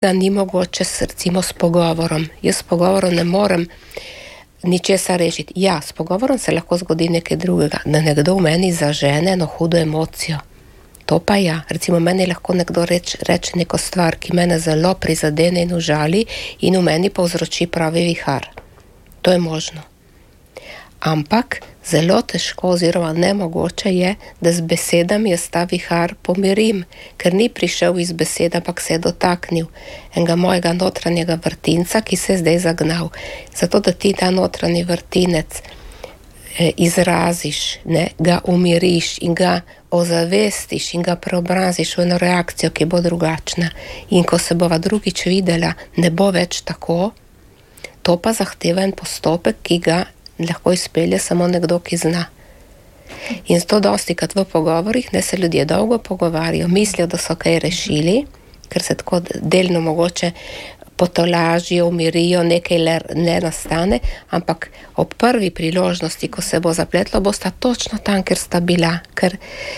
Da ni mogoče recimo s pogovorom. Jaz s pogovorom ne morem ničesar rešiti. Ja, s pogovorom se lahko zgodi nekaj drugega, da nekdo v meni zažene eno hudo emocijo. To pa ja, recimo meni lahko nekdo reče neko stvar, ki mene zelo prizadene in užali in v meni povzroči pravi vihar. To je možno. Ampak zelo težko oziroma nemogoče je, da z besedami jaz ta vihar pomirim, ker ni prišel iz besed, ampak se je dotaknil enega mojega notranjega vrtinca, ki se je zdaj zagnal. Zato, da ti ta notranji vrtinec izraziš, ga umiriš in ga ozavestiš in ga preobraziš v eno reakcijo, ki bo drugačna. In ko se bova drugič videla, ne bo več tako, to pa zahteva en postopek, ki ga lahko izpelje samo nekdo, ki zna. In to dostikrat v pogovorih, se ljudje dolgo pogovarjajo, mislijo, da so kaj rešili, ker se tako delno mogoče potolažijo, umirijo, nekaj ne nastane, ampak ob prvi priložnosti, ko se bo zapletlo, bosta točno tam, ker sta bila, ker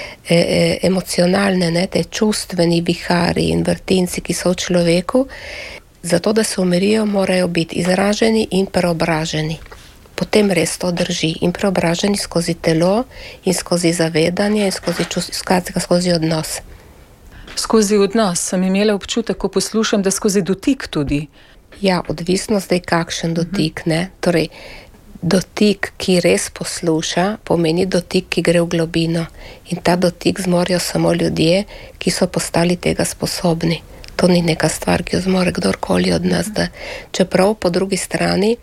emocionalne, te čustveni vihari in vrtinci, ki so v človeku, zato, da se umirijo, morajo biti izraženi in preobraženi. Potem res to drži in preobraženi skozi telo in skozi zavedanje in skozi odnos. Skozi odnos sem imela občutek, ko poslušam, da skozi dotik tudi. Ja, odvisno zdaj kakšen dotik, Torej, dotik, ki res posluša, pomeni dotik, ki gre v globino. In ta dotik zmorejo samo ljudje, ki so postali tega sposobni. To ni neka stvar, ki jo zmore kdorkoli od nas. Čeprav po drugi strani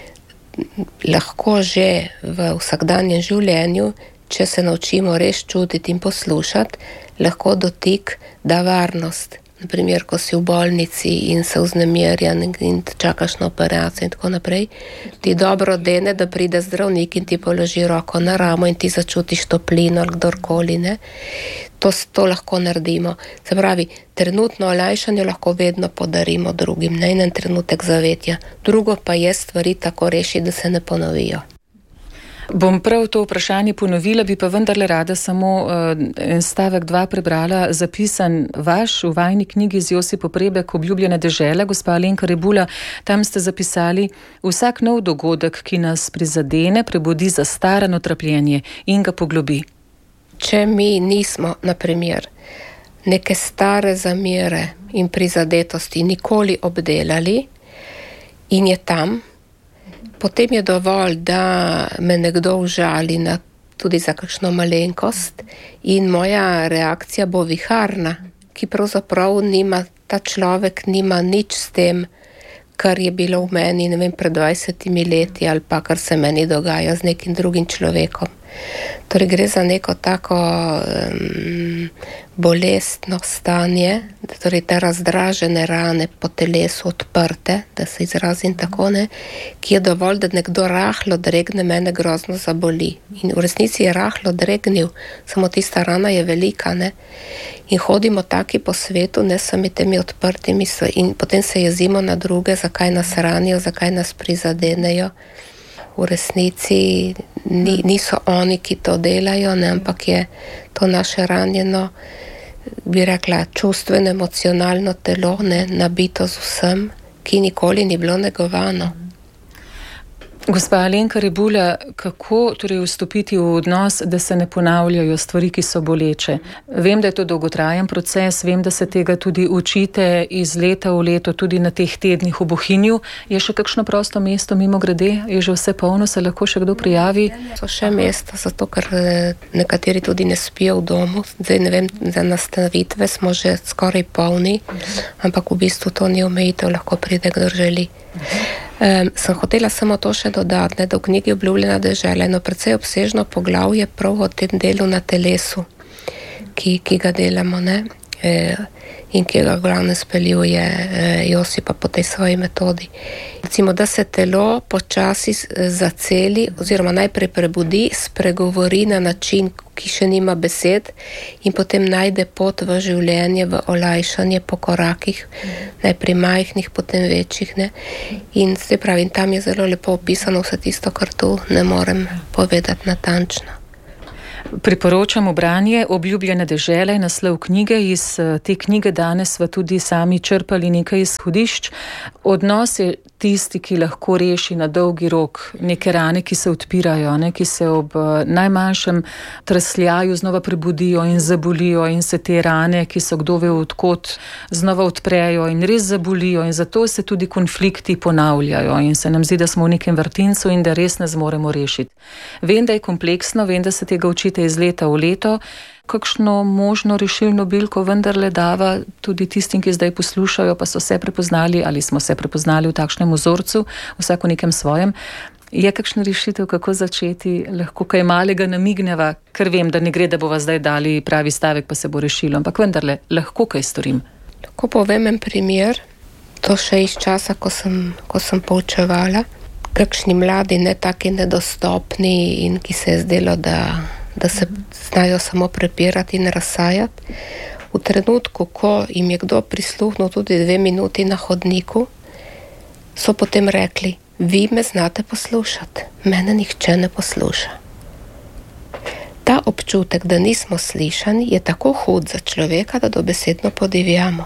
lahko že v vsakdanjem življenju, če se naučimo res čutiti in poslušati, lahko dotik da varnost. Naprimer, ko si v bolnici in se vznemirjen in čakaš na operacijo in tako naprej, ti dobro dene, da pride zdravnik in ti položi roko na ramo in ti začutiš toplino ali kdorkoli. To lahko naredimo. Se pravi, trenutno olajšanje lahko vedno podarimo drugim, in en trenutek zavetja. Drugo pa je stvari tako rešiti, da se ne ponovijo. Bom prav to vprašanje ponovila, bi pa vendarle rada samo en stavek 2 prebrala, zapisan vaš v vajni knjigi z Josip Poprebek, Obljubljene dežele, gospa Alenka Rebula. Tam ste zapisali: vsak nov dogodek, ki nas prizadene, prebudi zastarano trpljenje in ga poglobi. Če mi nismo, naprimer, neke stare zamere in prizadetosti nikoli obdelali in je tam, potem je dovolj, da me nekdo užali tudi za kakšno malenkost in moja reakcija bo viharna, ki pravzaprav ta človek nima nič s tem, kar je bilo v meni, pred 20 leti ali pa kar se meni dogaja z nekim drugim človekom. Torej gre za neko tako bolestno stanje, torej te razdražene rane po telesu odprte, da se izrazim tako, ki je dovolj, da nekdo rahlo dregne, mene grozno zaboli. In v resnici je rahlo dregnil, samo tista rana je velika, In hodimo taki po svetu, sami temi odprtimi in potem se jezimo na druge, zakaj nas ranijo, zakaj nas prizadenejo. V resnici niso oni, ki to delajo, ampak je to naše ranjeno, bi rekla, čustveno, emocionalno telo, nabito z vsem, ki nikoli ni bilo negovano. Gospa Alenka Rebula, kako torej vstopiti v odnos, da se ne ponavljajo stvari, ki so boleče? Vem, da je to dolgotrajen proces, vem, da se tega tudi učite iz leta v leto, tudi na teh tednih v Bohinju. Je še kakšno prosto mesto mimo grede? Je že vse polno, se lahko še kdo prijavi? So še mesta, zato ker nekateri tudi ne spijo v domu. Zdaj ne vem, za nastavitve smo že skoraj polni, ampak v bistvu to ni omejitev, lahko pride, kdo želi. Sem hotela samo to še dodati, da v knjigi Obljubljena dežela eno precej obsežno poglavje prav o tem delu na telesu, ki ga delamo, in ki ga glavno speljuje Josipa po tej svoji metodi. Recimo, da se telo počasi zaceli oziroma najprej prebudi, spregovori na način, ki še nima besed in potem najde pot v življenje, v olajšanje po korakih, najprej majhnih, potem večjih. In se pravi, tam je zelo lepo opisano vse tisto, kar tu ne morem povedati natančno. Priporočamo branje Obljubljene dežele, naslov knjige. Iz te knjige danes sva tudi sami črpali nekaj izhodišč. Odnos je tisti, ki lahko reši na dolgi rok neke rane, ki se odpirajo, ki se ob najmanjšem trsljaju znova prebudijo in zabolijo in se te rane, ki so kdo ve odkot, znova odprejo in res zabolijo in zato se tudi konflikti ponavljajo in se nam zdi, da smo v nekem vrtincu in da res ne zmoremo rešiti. Vem, da je kompleksno, vem, da se tega učite iz leta v leto. Kakšno možno rešilno bilko vendarle dava tudi tistim, ki zdaj poslušajo, pa so se prepoznali ali smo se prepoznali v takšnem vzorcu, vsako nekem svojem. Je kakšna rešitev, kako začeti? Lahko kaj malega namigneva, ker vem, da ne gre, da bova zdaj dali pravi stavek, pa se bo rešilo, ampak vendarle, lahko kaj storim. Lahko povem en primer, to še iz časa, ko sem poučevala. Kakšni mladi, ne taki nedostopni in ki se je zdelo, da se znajo samo prepirati in razsajati. V trenutku, ko jim je kdo prisluhnil tudi 2 minuti na hodniku, so potem rekli, vi me znate poslušati, mene nihče ne posluša. Ta občutek, da nismo slišani, je tako hud za človeka, da dobesedno podivjamo.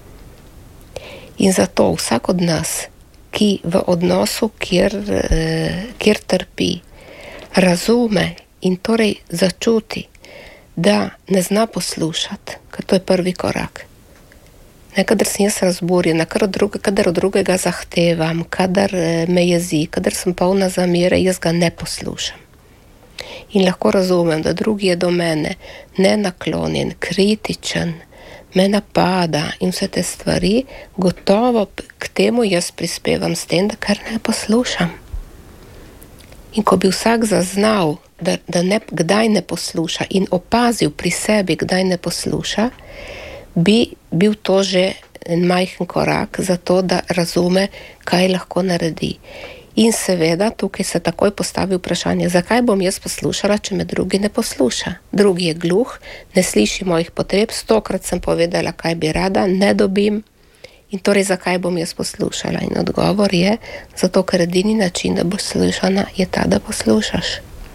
In zato vsak od nas, ki v odnosu, kjer trpi, razume in torej začuti, da ne zna poslušati, ker to je prvi korak. Kadar sem jaz razburjena, kadar od drugega zahtevam, kadar me jezi, kadar sem polna zamere, jaz ga ne poslušam. In lahko razumem, da drugi je do mene nenaklonjen, kritičen, me napada in vse te stvari, gotovo k temu jaz prispevam s tem, da kar ne poslušam. In ko bi vsak zaznal, da kdaj ne posluša in opazil pri sebi, kdaj ne posluša, bi bil to že en majhen korak za to, da razume, kaj lahko naredi. In seveda, tukaj se takoj postavi vprašanje, zakaj bom jaz poslušala, če me drugi ne posluša. Drugi je gluh, ne sliši mojih potreb, 100-krat sem povedala, kaj bi rada, ne dobim. In torej, zakaj bom jaz poslušala? In odgovor je, zato ker edini način, da boš slišana, je ta, da poslušaš.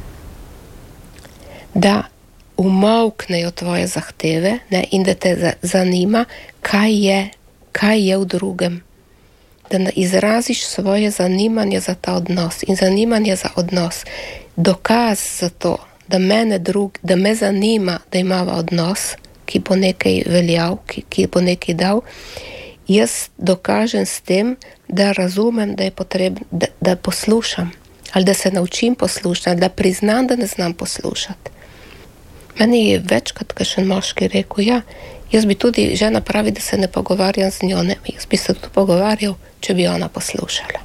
Da umolknejo tvoje zahteve, in da te zanima, kaj je v drugem. Da izraziš svoje zanimanje za ta odnos in zanimanje za odnos. Dokaz za to, da me zanima, da imava odnos, ki bo nekaj veljal, ki bo nekaj dal, jaz dokažem s tem, da razumem, da je potrebno, da poslušam, ali da se naučim poslušati, da priznam, da ne znam poslušati. Meni je večkrat kakšen moški rekel, jaz bi tudi žena pravi, da se ne pogovarjam z njo, ne, jaz bi se tudi pogovarjal, če bi ona poslušala.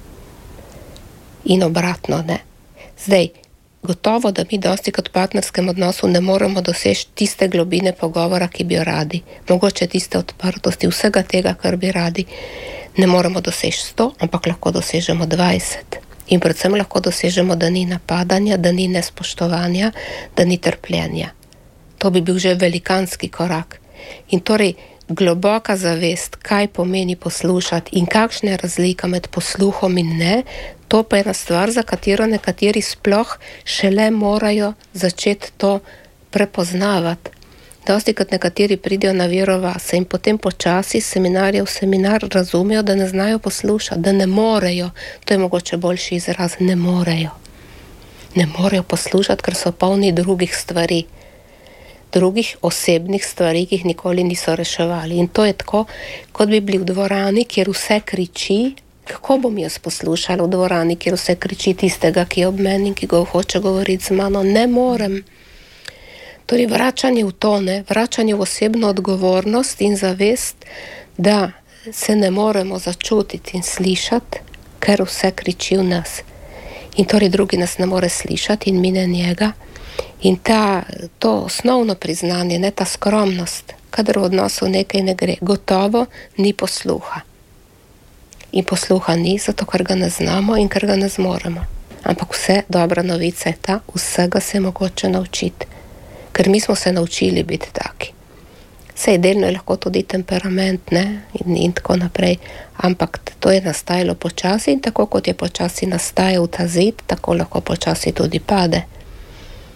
In obratno, ne. Zdaj, gotovo, da mi dosti kot v partnerskem odnosu ne moremo doseči tiste globine pogovora, ki bi jo radi. Mogoče tiste odprtosti, vsega tega, kar bi radi. Ne moremo doseči 100, ampak lahko dosežemo 20. In predvsem lahko dosežemo, da ni napadanja, da ni nespoštovanja, da ni trpljenja. To bi bil že velikanski korak. In torej globoka zavest, kaj pomeni poslušati in kakšna je razlika med posluhom in ne, to pa je ena stvar, za katero nekateri sploh šele morajo začeti to prepoznavati. Dosti kot nekateri pridejo na vero vase in potem počasi seminarja v seminar razumejo, da ne znajo poslušati, da ne morejo, to je mogoče boljši izraz, ne morejo. Ne morejo poslušati, ker so polni drugih stvari, drugih osebnih stvari, ki jih nikoli niso reševali. In to je tako, kot bi bili v dvorani, kjer vse kriči. Kako bom jaz poslušala v dvorani, kjer vse kriči tistega, ki je ob meni in ki ga hoče govoriti z mano? Ne morem. Torej, vračanje v to, vračanje v osebno odgovornost in zavest, da se ne moremo začutiti in slišati, ker vse kriči v nas. In torej drugi nas ne more slišati in mi ne njega. In to osnovno priznanje, ne ta skromnost, kadar v odnosu nekaj ne gre, gotovo ni posluha. In posluha ni, zato ker ga ne znamo in ker ga ne zmoremo. Ampak vse dobra novica je ta, vsega se je mogoče naučiti. Ker mi smo se naučili biti taki. Sej delno je lahko tudi temperament, in tako naprej, ampak to je nastajalo počasi in tako kot je počasi nastajal ta zid, tako lahko počasi tudi pade.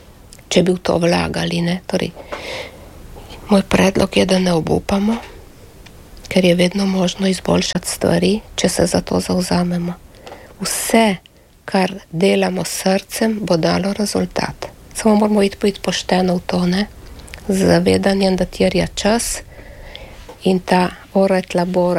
če bi v to vlagali. Ne? Torej, moj predlog je, da ne obupamo, ker je vedno možno izboljšati stvari, če se za to zavzamemo. Vse, kar delamo s srcem, bo dalo rezultat. Samo moramo iti pošteno v to, ne? Z zavedanjem, da terja čas in ta ora et labora,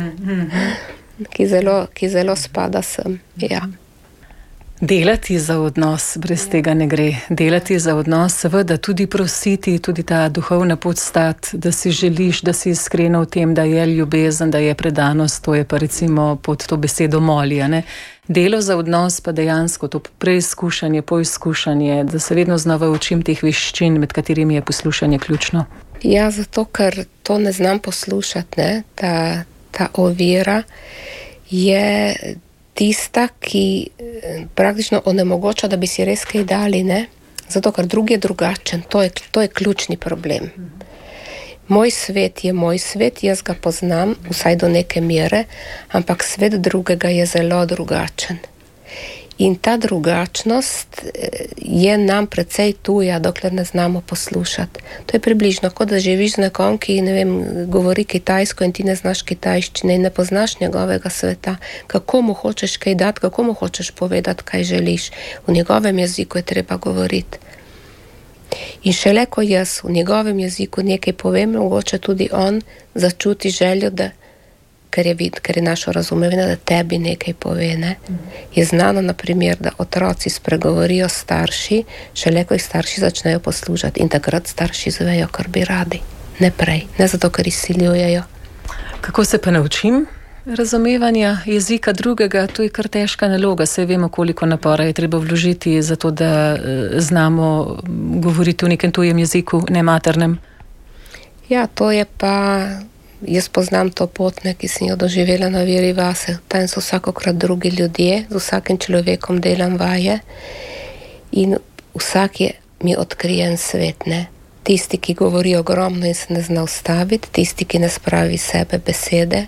ki zelo spada sem. Ja. Delati za odnos, brez tega ne gre. Delati za odnos, seveda tudi prositi, tudi ta duhovna podstat, da si želiš, da si iskrena v tem, da je ljubezen, da je predanost, to je pa recimo pod to besedo molja, ne? Delo za odnos pa dejansko to preizkušanje, poizkušanje, da se vedno znova učim teh veščin, med katerimi je poslušanje ključno. Ja, zato, ker to ne znam poslušati, ne? Ta ovira je tista, ki praktično onemogoča, da bi si res kaj dali, ne? Zato, ker drugi je drugačen, to je ključni problem. Moj svet je moj svet, jaz ga poznam, vsaj do neke mere, ampak svet drugega je zelo drugačen. In ta drugačnost je nam precej tuja, dokler ne znamo poslušati. To je približno, kot da živiš z nekom, ki, ne vem, govori kitajsko in ti ne znaš kitajščine in ne poznaš njegovega sveta. Kako mu hočeš kaj dati, kako mu hočeš povedati, kaj želiš. V njegovem jeziku je treba govoriti. In šele ko jaz v njegovem jeziku nekaj povem, mogoče tudi on začuti željo, da ker je našo razumevanje, da tebi nekaj pove. Ne? Je znano, na primer, da otroci spregovorijo starši, šele ko jih starši začnejo poslušati in takrat starši zvejo, kar bi radi. Ne prej, ne zato, ker izsiljujejo. Kako se pa naučim razumevanja jezika drugega? To je kar težka naloga, saj vemo, koliko napora je treba vložiti za to, da znamo govoriti v nekem tujem jeziku, ne maternem. Ja, to je pa... Jaz poznam to pot, ki sem jo doživela na Viri vase. Tam so vsakokrat drugi ljudje, z vsakim človekom delam vaje in vsak mi odkrijen svet. Ne? Tisti, ki govori ogromno in se ne zna ustaviti, tisti, ki ne spravi sebe besede,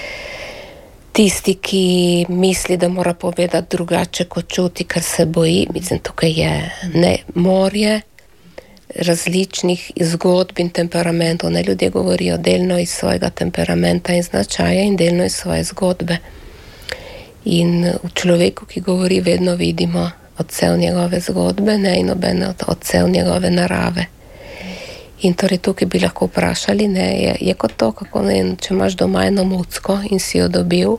tisti, ki misli, da mora povedati drugače, kot čuti, ker se boji. Mislim, tukaj je morje različnih zgodb in temperamentov. Ne, ljudje govorijo delno iz svojega temperamenta in značaja in delno iz svoje zgodbe. In v človeku, ki govori, vedno vidimo odsev njegove zgodbe, ne, in odsev njegove narave. In torej tukaj bi lahko vprašali, ne, je kot to, kako ne, če imaš doma eno mucko in si jo dobil,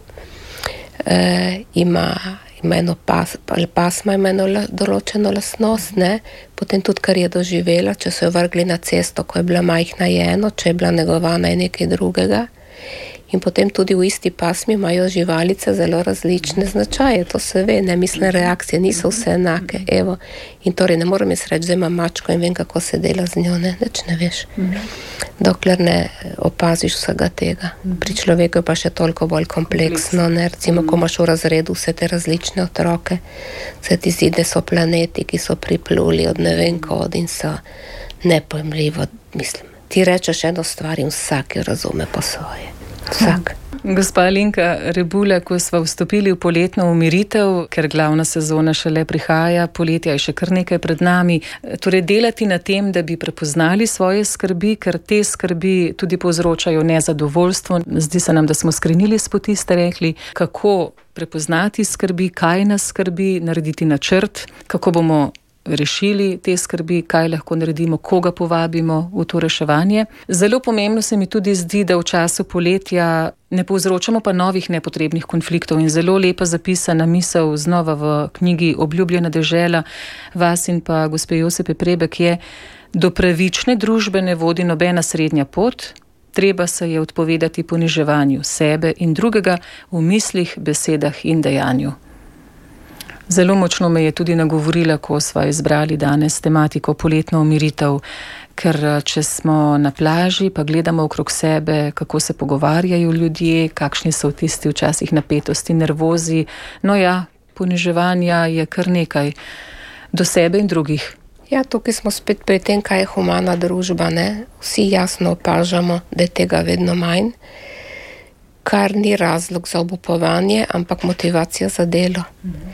ima eno pasma, ima eno določeno lastnost, ne? Potem tudi, kar je doživela, če so jo vrgli na cesto, ko je bila majhna, je eno, če je bila negovana, je nekaj drugega. In potem tudi v isti pasmi imajo živalice zelo različne značaje, to se ve, ne, mislim, reakcije niso vse enake, evo. In torej ne moram jaz reči, da imam mačko in vem, kako se dela z njo, ne, neč ne veš. Dokler ne opaziš vsega tega. Pri človeku je pa še toliko bolj kompleksno, ne, recimo, ko imaš v razredu vse te različne otroke, se ti zdi, da so planeti, ki so pripluli od ne vem kod in so nepojmljivo, mislim. Ti rečeš eno stvar in vsak jo razume po svoje. Vsak. Gospa Alenka Rebula, ko sva vstopili v poletno umiritev, ker glavna sezona šele prihaja, poletja je še kar nekaj pred nami, torej delati na tem, da bi prepoznali svoje skrbi, ker te skrbi tudi povzročajo nezadovoljstvo. Zdi se nam, da smo skrenili s poti, ste rekli, kako prepoznati skrbi, kaj nas skrbi, narediti načrt, kako bomo rešili te skrbi, kaj lahko naredimo, koga povabimo v to reševanje. Zelo pomembno se mi tudi zdi, da v času poletja ne povzročamo pa novih nepotrebnih konfliktov in zelo lepa zapisana misel znova v knjigi Obljubljena dežela vas in pa gospe Josepe Prebek je: do pravične družbe ne vodi nobena srednja pot, treba se je odpovedati poniževanju sebe in drugega v mislih, besedah in dejanju. Zelo močno me je tudi nagovorila, ko sva izbrali danes tematiko poletno umiritev, ker če smo na plaži, pa gledamo okrog sebe, kako se pogovarjajo ljudje, kakšni so tisti včasih napetosti, nervozi. No ja, poniževanja je kar nekaj do sebe in drugih. Ja, tukaj smo spet pri tem, kaj je humana družba, ne? Vsi jasno opažamo, da je tega vedno manj, kar ni razlog za obupovanje, ampak motivacija za delo.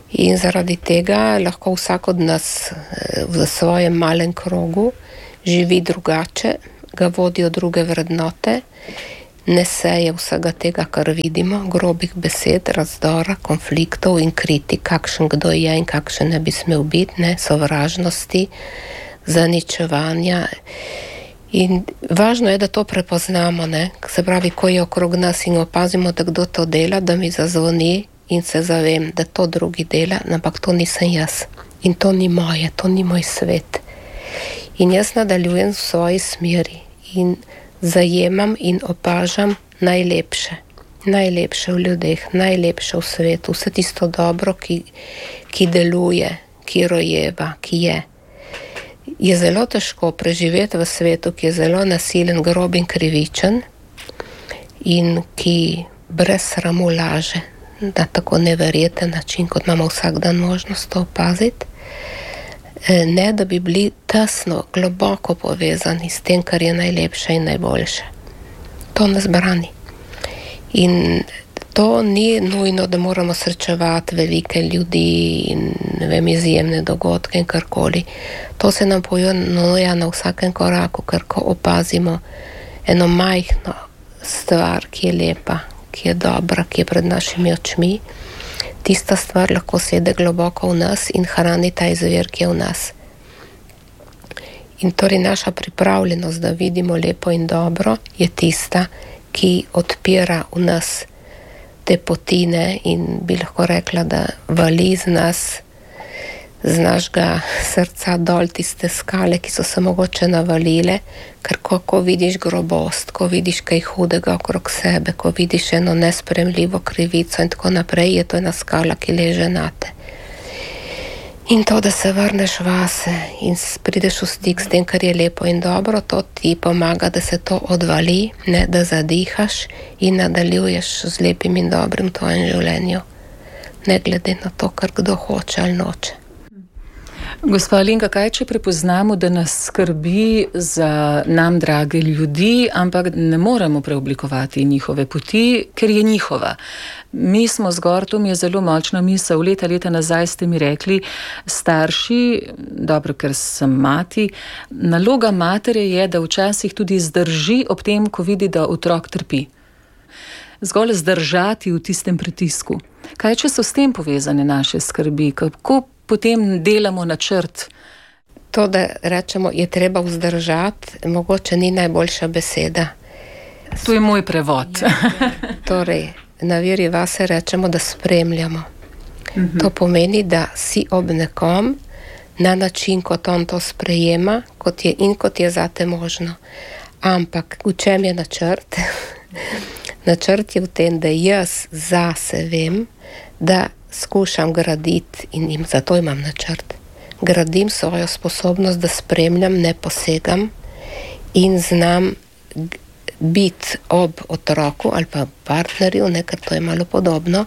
In zaradi tega lahko vsak od nas v svojem malem krogu živi drugače, ga vodijo druge vrednote, ne seje vsega tega, kar vidimo, grobih besed, razdora, konfliktov in kritik, kakšen kdo je in kakšen ne bi smel biti, ne, sovražnosti, zaničevanja. In važno je, da to prepoznamo, ne, se pravi, ko je okrog nas in opazimo, da kdo to dela, da mi zazvoni in se zavem, da to drugi dela, ampak to nisem jaz. In to ni moje, to ni moj svet. In jaz nadaljujem v svoji smeri in zajemam in opažam najlepše. Najlepše v ljudeh, najlepše v svetu, vse tisto dobro, ki deluje, ki rojeva, ki je. Je zelo težko preživeti v svetu, ki je zelo nasilen, grob in krivičen in ki brez sramu laže na tako neverjeten način, kot imamo vsak dan možnost to opaziti. Ne, da bi bili tesno, globoko povezani s tem, kar je najlepše in najboljše. To nas brani. In to ni nujno, da moramo srečevati velike ljudi in ne vem, izjemne dogodke in karkoli. To se nam ponuja na vsakem koraku, ker ko opazimo eno majhno stvar, ki je lepa, ki je dobra, ki je pred našimi očmi, tista stvar lahko sede globoko v nas in hrani ta izvir, ki je v nas. In torej naša pripravljenost, da vidimo lepo in dobro, je tista, ki odpira v nas te potine in bi lahko rekla, da vali z nas, z našega srca dol tiste skale, ki so se mogoče navalile, ker ko vidiš grobost, ko vidiš kaj hudega okrog sebe, ko vidiš eno nespremljivo krivico in tako naprej, je to ena skala, ki leže nate. In to, da se vrneš vase in prideš v stik s tem, kar je lepo in dobro, to ti pomaga, da se to odvali, ne, da zadihaš in nadaljuješ z lepim in dobrim v tvojem življenju, ne glede na to, kar kdo hoče ali noče. Gospa Alenka, kaj če prepoznamo, da nas skrbi za nam drage ljudi, ampak ne moremo preoblikovati njihove poti, ker je njihova. Mi smo zgor, to mi je zelo močna misel, leta nazaj ste mi rekli, starši, dobro, ker sem mati, naloga matere je, da včasih tudi zdrži ob tem, ko vidi, da otrok trpi. Zgolj zdržati v tistem pritisku. Kaj če so s tem povezane naše skrbi? Kako potem delamo načrt? To, da rečemo, je treba vzdržati, mogoče ni najboljša beseda. To je moj prevod. Torej, na veri vase rečemo, da spremljamo. To pomeni, da si ob nekom na način, kot on to sprejema, kot je zate možno. Ampak v čem je načrt? Načrt je v tem, da jaz zase vem, da skušam graditi in zato imam načrt. Gradim svojo sposobnost, da spremljam, ne posegam in znam biti ob otroku ali pa partnerju, ker to je malo podobno,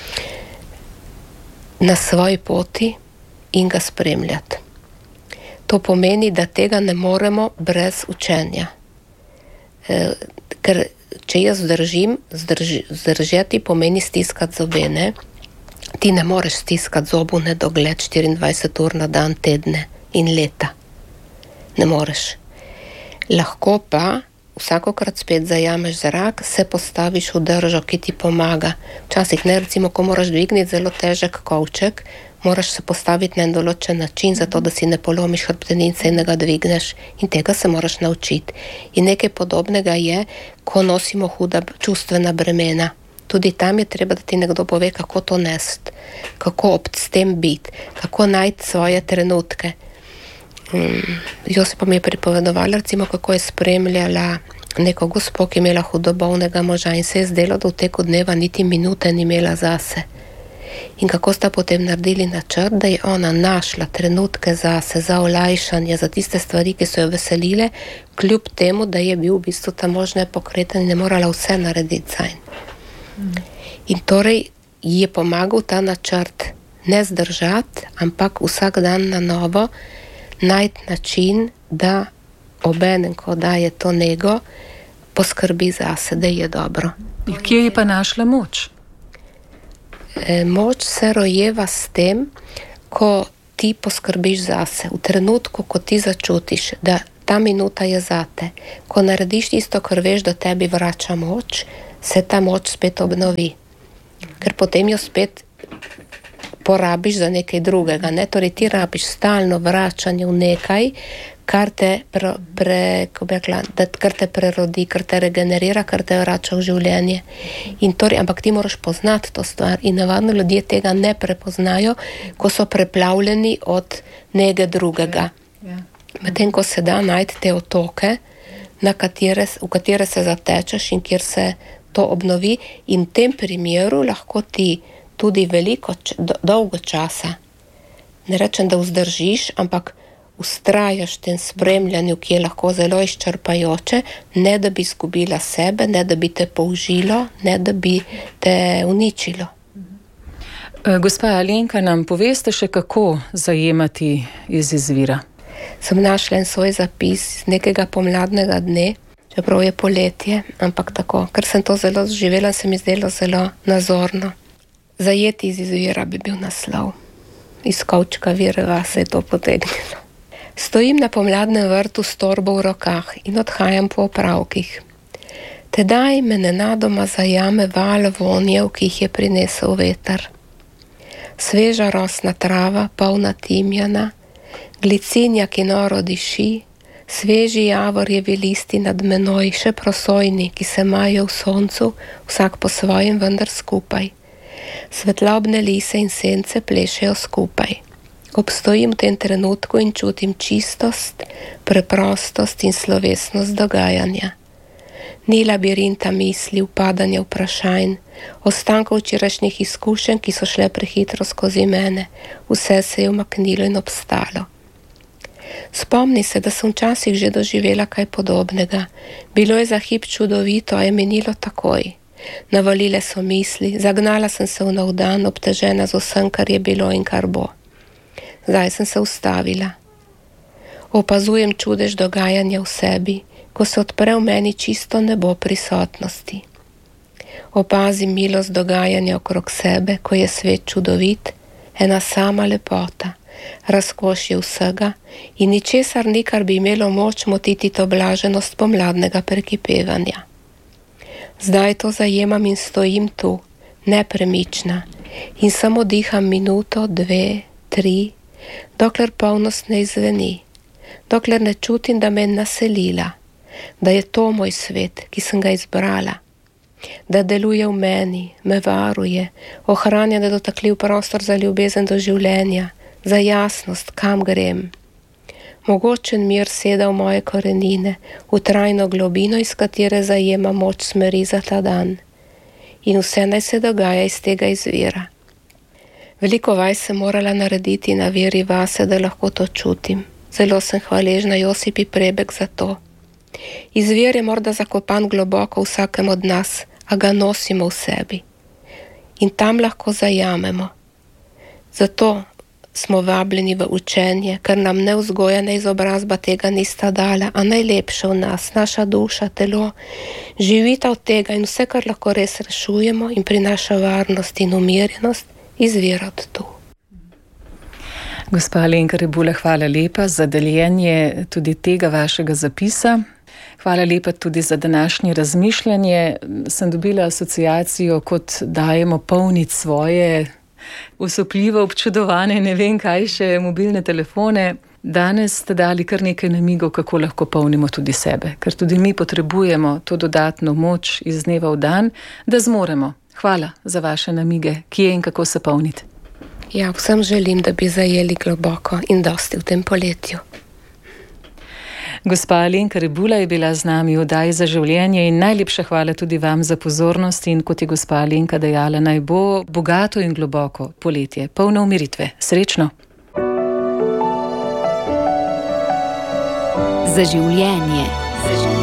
na svoji poti in ga spremljati. To pomeni, da tega ne moremo brez učenja. Ker če jaz zdržati pomeni stiskati zobe, ne? Ti ne moreš stiskati zobu nedogled 24 ur na dan, tedne in leta. Ne moreš. Lahko pa vsakokrat spet zajameš zrak, se postaviš v držo, ki ti pomaga. Včasih ne, recimo, ko moraš dvigniti zelo težek kovček, moraš se postaviti na en določen način, zato da si ne polomiš hrbtenice in ga dvigneš. In tega se moraš naučiti. In nekaj podobnega je, ko nosimo huda čustvena bremena. Tudi tam je treba, da ti nekdo pove, kako to nesti, kako s tem biti, kako najti svoje trenutke. Josipa mi je pripovedovala, recimo, kako je spremljala neko gospo, ki je imela hudobovnega moža in se je zdelo, da v teku dneva niti minute ni imela zase. In kako sta potem naredili načrt, da je ona našla trenutke zase, za olajšanje, za tiste stvari, ki so jo veselile, kljub temu, da je bil v bistvu ta mož nepokreten in ne morala vse narediti zanj. In torej je pomagal ta načrt ne zdržati, ampak vsak dan na novo najti način, da obenem, ko daje to nego, poskrbi zase, da je dobro. In kje je pa našla moč? Moč se rojeva s tem, ko ti poskrbiš zase. V trenutku, ko ti začutiš, da ta minuta je zate, ko narediš tisto, kar veš, da tebi vrača moč, se ta moč spet obnovi. Ker potem jo spet porabiš za nekaj drugega. Ne? Torej ti rabiš stalno vračanje v nekaj, kar te prerodi, kar te regenerira, kar te vrača v življenje. Ampak ti moraš poznati to stvar in navadno ljudje tega ne prepoznajo, ko so preplavljeni od nekaj drugega. Medtem ko se da najti te otoke, v katere se zatečeš in kjer se to obnovi, in v tem primeru lahko ti tudi dolgo časa, ne rečem, da vzdržiš, ampak ustrajaš v tem spremljanju, ki je lahko zelo izčrpajoče, ne da bi izgubila sebe, ne da bi te použilo, ne da bi te uničilo. Gospa Alenka, nam poveste še, kako zajemati iz izvira? Sem našla en svoj zapis z nekega pomladnega dne, čeprav je poletje, ampak tako, ker sem to zelo živela, se mi zdelo zelo nazorno. Zajeti iz izvira bi bil naslov. Iz kovčka vireva se je to potegnilo. Stojim na pomladnem vrtu s torbo v rokah in odhajam po opravkih. Tedaj me nenadoma zajame val vonjev, ki jih je prinesel veter. Sveža rosna trava, polna timjana, glicinja, ki noro diši, sveži javorjevi listi nad menoj, še prosojni, ki se majo v soncu, vsak po svojem, vendar skupaj. Svetlobne lise in sence plešejo skupaj. Obstojim v tem trenutku in čutim čistost, preprostost in slovesnost dogajanja. Ni labirinta misli, upadanja vprašanj, ostankov včerajšnjih izkušenj, ki so šle prehitro skozi mene. Vse se je umaknilo in obstalo. Spomni se, da sem včasih že doživela kaj podobnega. Bilo je za hip čudovito, a je minilo takoj. Navalile so misli, zagnala sem se v nov dan, obtežena z vsem, kar je bilo in kar bo. Zdaj sem se ustavila. Opazujem čudež dogajanja v sebi, ko se odpre v meni čisto nebo prisotnosti. Opazim milost dogajanja okrog sebe, ko je svet čudovit, ena sama lepota, razkošje vsega in ničesar ni, kar bi imelo moč motiti to blaženost pomladnega prekipevanja. Zdaj to zajemam in stojim tu, nepremična, in samo diham minuto, 2, 3, dokler polnost ne izzveni, dokler ne čutim, da me je naselila, da je to moj svet, ki sem ga izbrala, da deluje v meni, me varuje, ohranja nedotakljiv prostor za ljubezen do življenja, za jasnost, kam grem. Mogočen mir seda v moje korenine, v trajno globino, iz katere zajema moč smeri za ta dan. In vse naj se dogaja iz tega izvira. Veliko vaj sem morala narediti na veri vase, da lahko to čutim. Zelo sem hvaležna Josipi Prebek za to. Izvir je morda zakopan globoko v vsakem od nas, a ga nosimo v sebi. In tam lahko zajamemo. Zato smo vabljeni v učenje, ker nam ne vzgoja, ne izobrazba tega nista dala, a najlepše v nas, naša duša, telo, živita od tega in vse, kar lahko res rešujemo in prinaša varnost in umirjenost, izvira od tu. Gospa Alenka Rebula, hvala lepa za deljenje tudi tega vašega zapisa. Hvala lepa tudi za današnje razmišljanje. Sem dobila asociacijo, kot dajemo polniti svoje usupljivo občudovane, ne vem kaj še, mobilne telefone. Danes ste dali kar nekaj namigov, kako lahko polnimo tudi sebe, ker tudi mi potrebujemo to dodatno moč iz dneva v dan, da zmoremo. Hvala za vaše namige, kje in kako se polniti. Ja, vsem želim, da bi zajeli globoko in dosti v tem poletju. Gospa Alenka Rebula je bila z nami v oddaji Za življenje in najlepša hvala tudi vam za pozornost in kot je gospa Alenka dejala, naj bo bogato in globoko poletje, polno umiritve. Srečno! Za življenje.